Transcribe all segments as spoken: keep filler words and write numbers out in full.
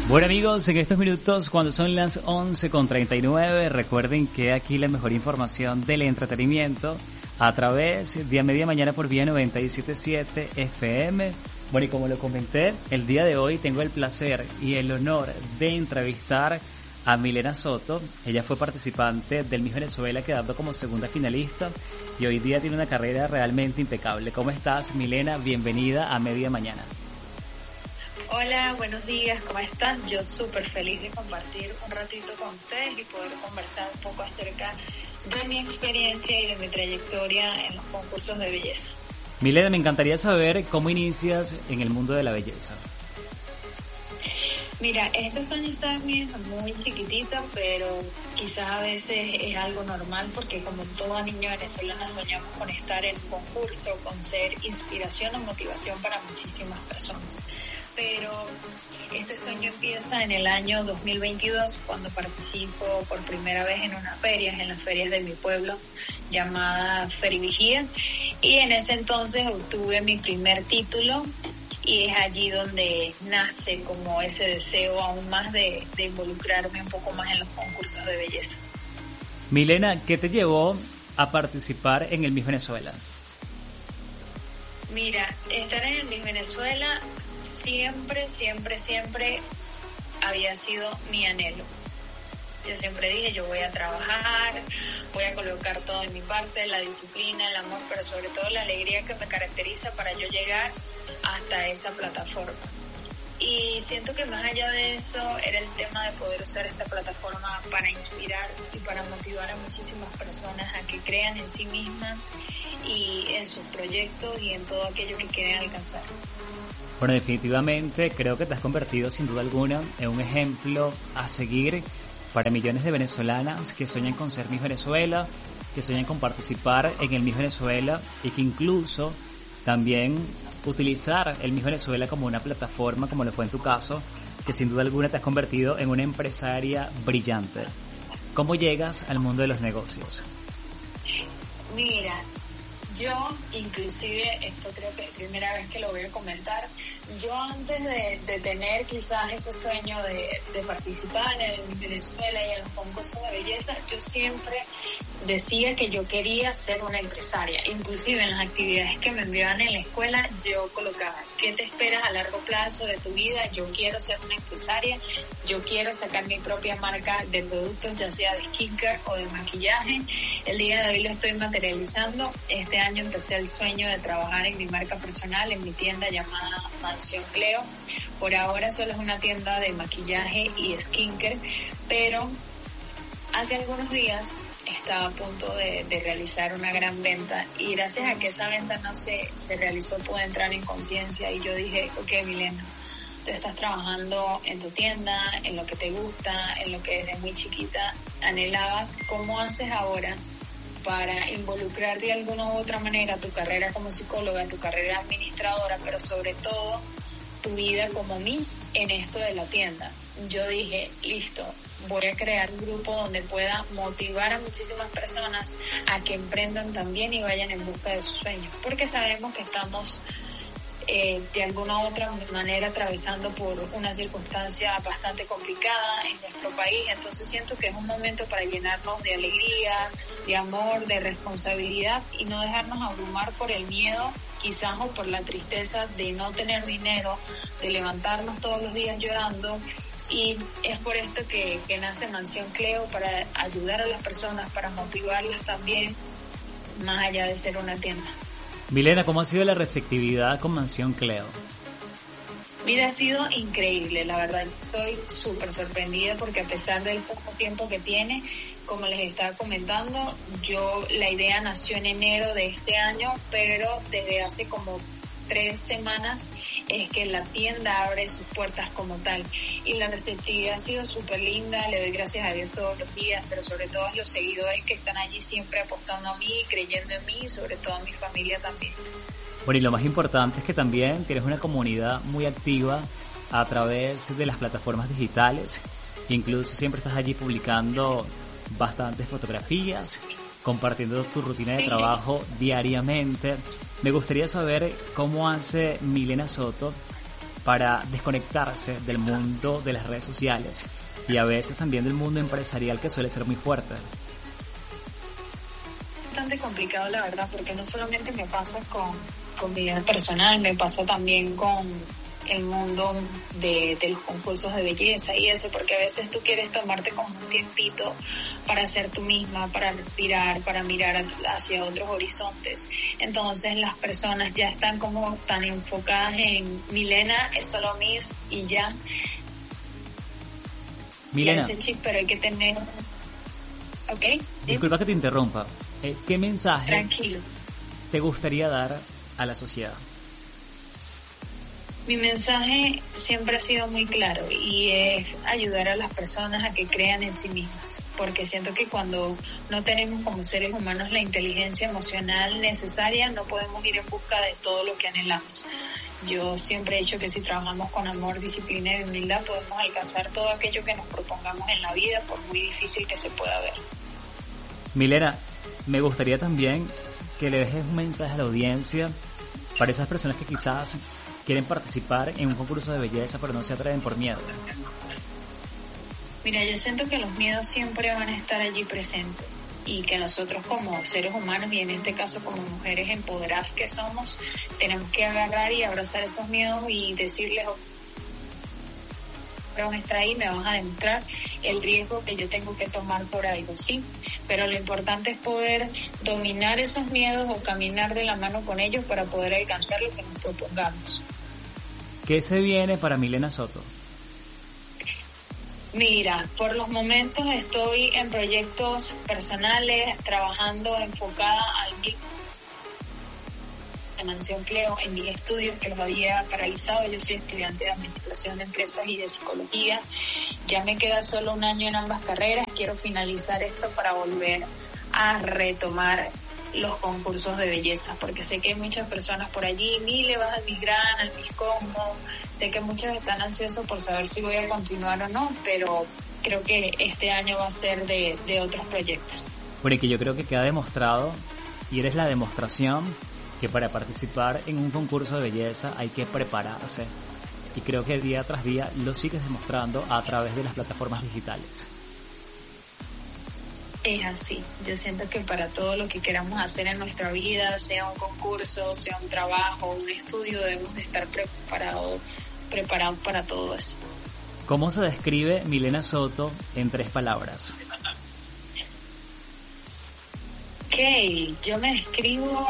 Bueno amigos, en estos minutos cuando son las once con treinta y nueve, recuerden que aquí la mejor información del entretenimiento a través de A Media Mañana por Vía noventa y siete punto siete F M. Bueno, y como lo comenté, el día de hoy tengo el placer y el honor de entrevistar a Milena Soto. Ella fue participante del Miss Venezuela, quedando como segunda finalista, y hoy día tiene una carrera realmente impecable. ¿Cómo estás, Milena? Bienvenida a Media Mañana. Hola, buenos días, ¿cómo están? Yo súper feliz de compartir un ratito con ustedes y poder conversar un poco acerca de mi experiencia y de mi trayectoria en los concursos de belleza. Milena, me encantaría saber cómo inicias en el mundo de la belleza. Mira, este sueño está en mí desde muy chiquitita, pero quizás a veces es algo normal porque como toda niña venezolana soñamos con estar en un concurso, con ser inspiración o motivación para muchísimas personas. Pero este sueño empieza en el año dos mil veintidós, cuando participo por primera vez en unas ferias, en las ferias de mi pueblo, llamada Ferivigía, y en ese entonces obtuve mi primer título, y es allí donde nace como ese deseo aún más de, de involucrarme un poco más en los concursos de belleza. Milena, ¿qué te llevó a participar en el Miss Venezuela? Mira, estar en el Miss Venezuela siempre, siempre, siempre había sido mi anhelo. Yo siempre dije, yo voy a trabajar, voy a colocar todo en mi parte, la disciplina, el amor, pero sobre todo la alegría que me caracteriza para yo llegar hasta esa plataforma. Y siento que más allá de eso era el tema de poder usar esta plataforma para inspirar y para motivar a muchísimas personas a que crean en sí mismas y en sus proyectos y en todo aquello que quieren alcanzar. Bueno, definitivamente creo que te has convertido sin duda alguna en un ejemplo a seguir para millones de venezolanas que sueñan con ser Miss Venezuela, que sueñan con participar en el Miss Venezuela y que incluso también utilizar el Miss Venezuela como una plataforma, como lo fue en tu caso, que sin duda alguna te has convertido en una empresaria brillante. ¿Cómo llegas al mundo de los negocios? Mira, yo inclusive, esto creo que es la primera vez que lo voy a comentar, yo antes de, de tener quizás ese sueño de, de participar en el Miss Venezuela y en los concursos de belleza, yo siempre decía que yo quería ser una empresaria. Inclusive en las actividades que me enviaban en la escuela, yo colocaba, ¿qué te esperas a largo plazo de tu vida? Yo quiero ser una empresaria, yo quiero sacar mi propia marca de productos, ya sea de skincare o de maquillaje. El día de hoy lo estoy materializando. Este año empecé el sueño de trabajar en mi marca personal, en mi tienda llamada Mansión Cleo. Por ahora solo es una tienda de maquillaje y skincare, pero hace algunos días estaba a punto de, de realizar una gran venta y gracias a que esa venta no se, se realizó pude entrar en conciencia y yo dije, ok Milena, tú estás trabajando en tu tienda, en lo que te gusta, en lo que desde muy chiquita anhelabas, ¿cómo haces ahora para involucrar de alguna u otra manera tu carrera como psicóloga, tu carrera administradora, pero sobre todo tu vida como Miss en esto de la tienda? Yo dije, listo, voy a crear un grupo donde pueda motivar a muchísimas personas a que emprendan también y vayan en busca de sus sueños, porque sabemos que estamos eh, de alguna u otra manera atravesando por una circunstancia bastante complicada en nuestro país. Entonces siento que es un momento para llenarnos de alegría, de amor, de responsabilidad y no dejarnos abrumar por el miedo quizás o por la tristeza de no tener dinero, de levantarnos todos los días llorando. Y es por esto que, que nace Mansión Cleo, para ayudar a las personas, para motivarlas también, más allá de ser una tienda. Milena, ¿cómo ha sido la receptividad con Mansión Cleo? Mira, ha sido increíble, la verdad. Estoy súper sorprendida porque a pesar del poco tiempo que tiene, como les estaba comentando, yo la idea nació en enero de este año, pero desde hace como tres semanas es que la tienda abre sus puertas como tal y la receptividad ha sido súper linda. Le doy gracias a Dios todos los días, pero sobre todo a los seguidores que están allí siempre apostando a mí, creyendo en mí y sobre todo a mi familia también. Bueno, y lo más importante es que también tienes una comunidad muy activa a través de las plataformas digitales. Incluso siempre estás allí publicando bastantes fotografías, compartiendo tu rutina de sí. trabajo diariamente. Me gustaría saber cómo hace Milena Soto para desconectarse del mundo de las redes sociales y a veces también del mundo empresarial, que suele ser muy fuerte? Bastante complicado, la verdad, porque no solamente me pasa con, con mi vida personal, me pasa también con el mundo de, de los concursos de belleza y eso, porque a veces tú quieres tomarte como un tiempito para ser tú misma, para respirar, para mirar hacia otros horizontes. Entonces las personas ya están como tan enfocadas en Milena, es solo Miss y ya. Milena, ese chip, pero hay que tener... ¿Ok? Disculpa que te interrumpa. Eh, ¿Qué mensaje Tranquilo. te gustaría dar a la sociedad? Mi mensaje siempre ha sido muy claro y es ayudar a las personas a que crean en sí mismas, porque siento que cuando no tenemos como seres humanos la inteligencia emocional necesaria, no podemos ir en busca de todo lo que anhelamos. Yo siempre he dicho que si trabajamos con amor, disciplina y humildad, podemos alcanzar todo aquello que nos propongamos en la vida, por muy difícil que se pueda ver. Milena, me gustaría también que le dejes un mensaje a la audiencia para esas personas que quizás quieren participar en un concurso de belleza pero no se atreven por miedo. Mira, yo siento que los miedos siempre van a estar allí presentes y que nosotros como seres humanos y en este caso como mujeres empoderadas que somos, tenemos que agarrar y abrazar esos miedos y decirles, vas a estar ahí, me vas a demostrar el riesgo que yo tengo que tomar por algo, sí, pero lo importante es poder dominar esos miedos o caminar de la mano con ellos para poder alcanzar lo que nos propongamos. ¿Qué se viene para Milena Soto? Mira, por los momentos estoy en proyectos personales, trabajando enfocada al mismo de Mansión Cleo en mis estudios que los había paralizado. Yo soy estudiante de Administración de Empresas y de Psicología. Ya me queda solo un año en ambas carreras. Quiero finalizar esto para volver a retomar los concursos de belleza, porque sé que hay muchas personas por allí, Mile, vas al Miss Gran, al Miss Cosmo, sé que muchos están ansiosos por saber si voy a continuar o no, pero creo que este año va a ser de, de otros proyectos. Bueno, y que yo creo que queda demostrado, y eres la demostración, que para participar en un concurso de belleza hay que prepararse, y creo que día tras día lo sigues demostrando a través de las plataformas digitales. Es así, yo siento que para todo lo que queramos hacer en nuestra vida, sea un concurso, sea un trabajo, un estudio, debemos de estar preparados, preparados para todo eso. ¿Cómo se describe Milena Soto en tres palabras? Ok, yo me describo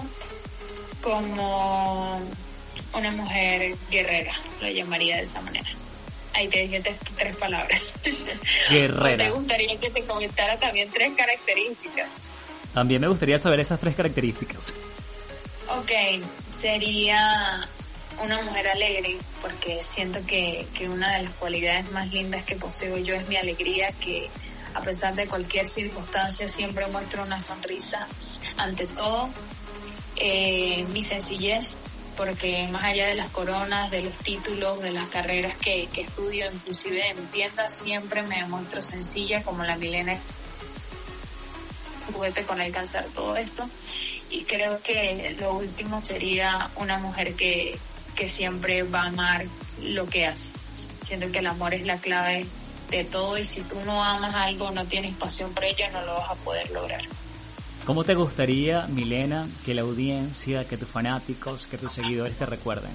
como una mujer guerrera, lo llamaría de esa manera. Ahí te dije tres, tres palabras. Guerrera. Me gustaría que te comentara también tres características. También me gustaría saber esas tres características. Ok, sería una mujer alegre, porque siento que, que una de las cualidades más lindas que poseo yo es mi alegría, que a pesar de cualquier circunstancia siempre muestro una sonrisa ante todo. Eh, mi sencillez, porque más allá de las coronas, de los títulos, de las carreras que, que estudio, inclusive en mi tienda, siempre me muestro sencilla como la Milena juguete con alcanzar todo esto. Y creo que lo último sería una mujer que, que siempre va a amar lo que hace. Siento que el amor es la clave de todo y si tú no amas algo, no tienes pasión por ello, no lo vas a poder lograr. ¿Cómo te gustaría, Milena, que la audiencia, que tus fanáticos, que tus seguidores te recuerden?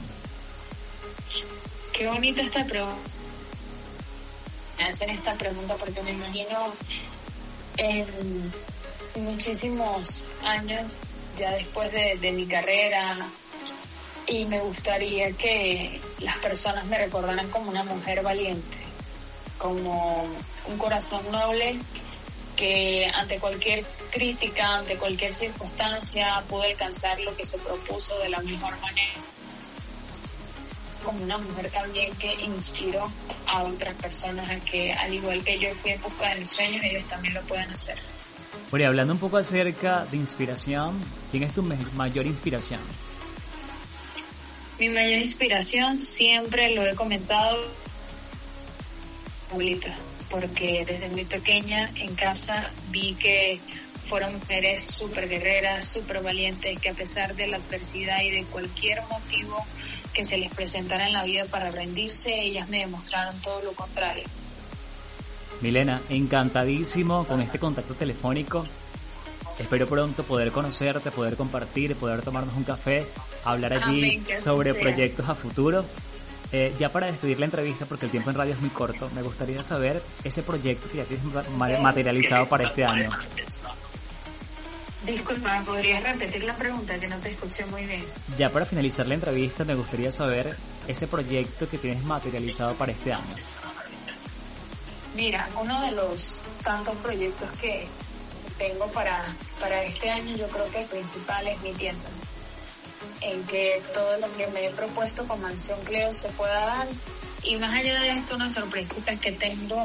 Qué bonita esta pregunta. Me hacen esta pregunta porque me imagino en muchísimos años, ya después de, de mi carrera, y me gustaría que las personas me recordaran como una mujer valiente, como un corazón noble, que ante cualquier crítica, ante cualquier circunstancia, pudo alcanzar lo que se propuso de la mejor manera. Como una mujer también que inspiró a otras personas a que, al igual que yo fui en busca de mis sueños, ellos también lo puedan hacer. Bueno, y hablando un poco acerca de inspiración, ¿quién es tu mayor inspiración? Mi mayor inspiración, siempre lo he comentado, abuelita, porque desde muy pequeña en casa vi que fueron mujeres súper guerreras, súper valientes, que a pesar de la adversidad y de cualquier motivo que se les presentara en la vida para rendirse, ellas me demostraron todo lo contrario. Milena, encantadísimo con este contacto telefónico. Espero pronto poder conocerte, poder compartir, poder tomarnos un café, hablar allí Amén, sobre sea. proyectos a futuro. Eh, ya para despedir la entrevista, porque el tiempo en radio es muy corto, me gustaría saber ese proyecto que ya tienes materializado para este año. Disculpa, ¿me podrías repetir la pregunta? Que no te escuché muy bien. Ya para finalizar la entrevista, me gustaría saber ese proyecto que tienes materializado para este año. Mira, uno de los tantos proyectos que tengo para, para este año, yo creo que el principal es mi tienda, en que todo lo que me he propuesto con Mansión Cleo se pueda dar, y más allá de esto, unas sorpresitas que tengo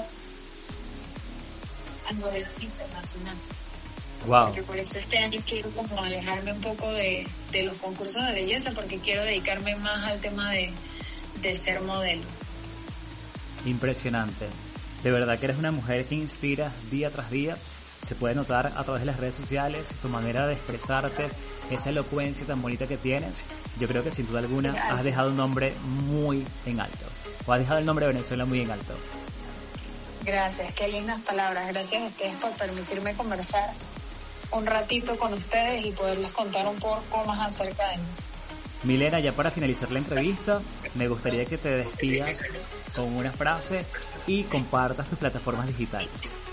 a nivel internacional. Wow. Porque por eso este año quiero como alejarme un poco de, de los concursos de belleza, porque quiero dedicarme más al tema de, de ser modelo. Impresionante. De verdad que eres una mujer que inspira día tras día. Se puede notar a través de las redes sociales tu manera de expresarte, esa elocuencia tan bonita que tienes. Yo creo que sin duda alguna Gracias. Has dejado un nombre muy en alto, o has dejado el nombre de Venezuela muy en alto. Gracias, qué lindas palabras. Gracias a ustedes por permitirme conversar un ratito con ustedes y poderles contar un poco más acerca de mí. Milena, ya para finalizar la entrevista, me gustaría que te despidas con una frase y compartas tus plataformas digitales.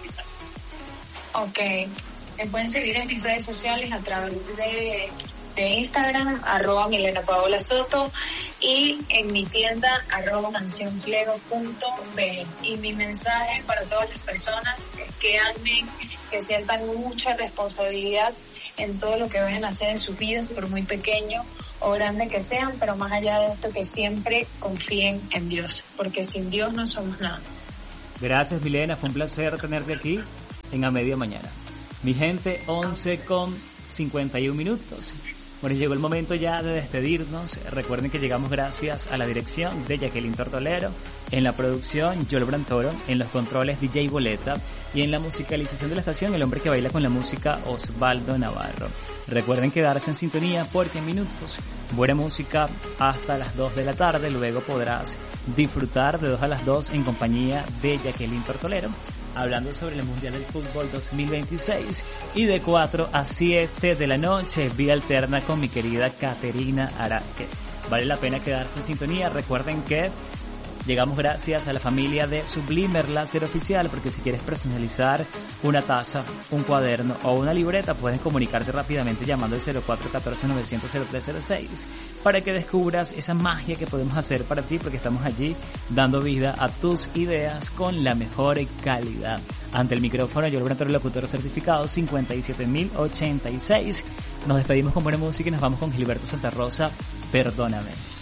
Ok, me pueden seguir en mis redes sociales a través de, de Instagram, arroba Milena Paola Soto, y en mi tienda, arroba mansionclero punto be. Y mi mensaje para todas las personas es que amen, que sientan mucha responsabilidad en todo lo que vayan a hacer en sus vidas, por muy pequeño o grande que sean, pero más allá de esto, que siempre confíen en Dios, porque sin Dios no somos nada. Gracias, Milena, fue un placer tenerte aquí en A Media Mañana. Mi gente, once con cincuenta y un minutos. Bueno, llegó el momento ya de despedirnos. Recuerden que llegamos gracias a la dirección de Jacqueline Tortolero, en la producción Joel Brantoro, en los controles D J Boleta, y en la musicalización de la estación el hombre que baila con la música, Osvaldo Navarro. Recuerden quedarse en sintonía porque en minutos buena música hasta las dos de la tarde. Luego podrás disfrutar de dos a las dos en compañía de Jacqueline Tortolero, hablando sobre el Mundial del Fútbol dos mil veintiséis, y de cuatro a siete de la noche, vía alterna con mi querida Caterina Araque. Vale la pena quedarse en sintonía. Recuerden que llegamos gracias a la familia de Sublimer Láser Oficial, porque si quieres personalizar una taza, un cuaderno o una libreta, puedes comunicarte rápidamente llamando al cero cuatro uno cuatro nueve cero cero cero tres cero seis para que descubras esa magia que podemos hacer para ti, porque estamos allí dando vida a tus ideas con la mejor calidad. Ante el micrófono, yo el locutor certificado cincuenta y siete mil ochenta y seis. Nos despedimos con buena música y nos vamos con Gilberto Santa Rosa, Perdóname.